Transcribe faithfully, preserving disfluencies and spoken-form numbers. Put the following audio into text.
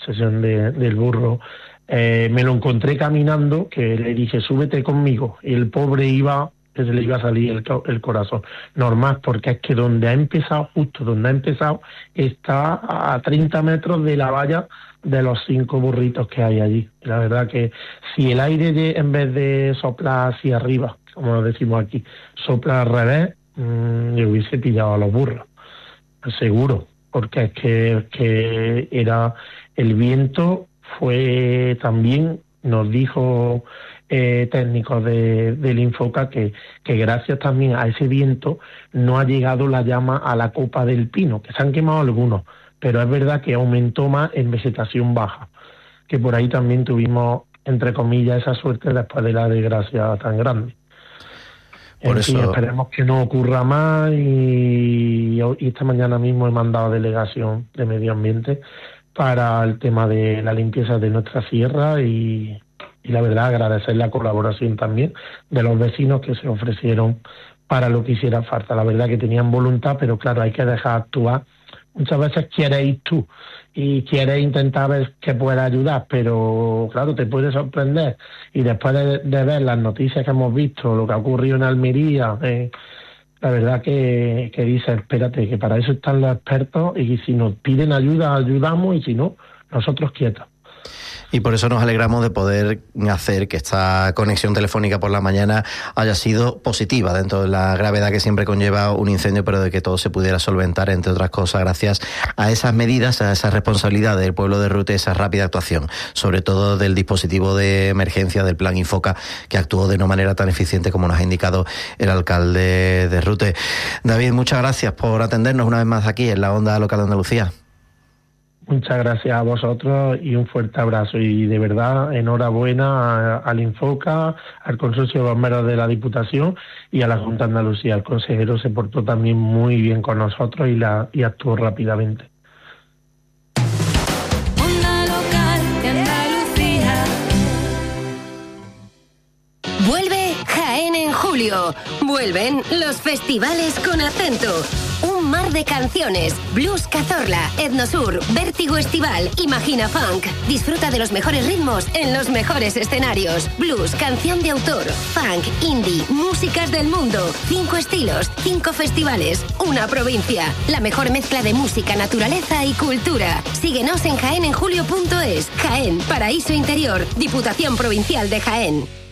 procesión de, del burro, eh, me lo encontré caminando, que le dije, súbete conmigo, y el pobre iba, que se le iba a salir el, el corazón. Normal, porque es que donde ha empezado, justo donde ha empezado, está a treinta metros de la valla de los cinco burritos que hay allí. La verdad que si el aire, de, en vez de soplar hacia arriba, como decimos aquí, sopla al revés, mmm, le hubiese pillado a los burros, seguro, porque es que, que era el viento, fue también, nos dijo eh, técnicos de, del Infoca que, que gracias también a ese viento no ha llegado la llama a la copa del pino, que se han quemado algunos, pero es verdad que aumentó más en vegetación baja, que por ahí también tuvimos, entre comillas, esa suerte después de la desgracia tan grande. Por en eso... fin, esperemos que no ocurra más y, y esta mañana mismo he mandado delegación de medio ambiente para el tema de la limpieza de nuestra sierra y, y la verdad agradecer la colaboración también de los vecinos que se ofrecieron para lo que hiciera falta. La verdad que tenían voluntad, pero claro, hay que dejar actuar. Muchas veces quieres ir tú y quieres intentar ver que pueda ayudar, pero claro, te puede sorprender. Y después de, de ver las noticias que hemos visto, lo que ha ocurrido en Almería, eh, la verdad que, que dices, espérate, que para eso están los expertos y si nos piden ayuda, ayudamos y si no, nosotros quietos. Y por eso nos alegramos de poder hacer que esta conexión telefónica por la mañana haya sido positiva dentro de la gravedad que siempre conlleva un incendio, pero de que todo se pudiera solventar, entre otras cosas, gracias a esas medidas, a esa responsabilidad del pueblo de Rute, esa rápida actuación, sobre todo del dispositivo de emergencia del Plan Infoca, que actuó de una manera tan eficiente como nos ha indicado el alcalde de Rute. David, muchas gracias por atendernos una vez más aquí en la Onda Local de Andalucía. Muchas gracias a vosotros y un fuerte abrazo. Y de verdad, enhorabuena al Infoca, al Consorcio de Bomberos de la Diputación y a la Junta de Andalucía. El consejero se portó también muy bien con nosotros y, la, y actuó rápidamente. Onda Local de Andalucía. Vuelve Jaén en julio. Vuelven los festivales con acento. Un mar de canciones, Blues Cazorla, Etnosur, Vértigo Estival, Imagina Funk. Disfruta de los mejores ritmos en los mejores escenarios. Blues, canción de autor, funk, indie, músicas del mundo. Cinco estilos, cinco festivales, una provincia. La mejor mezcla de música, naturaleza y cultura. Síguenos en jaén en julio punto es. Jaén, paraíso interior, Diputación Provincial de Jaén.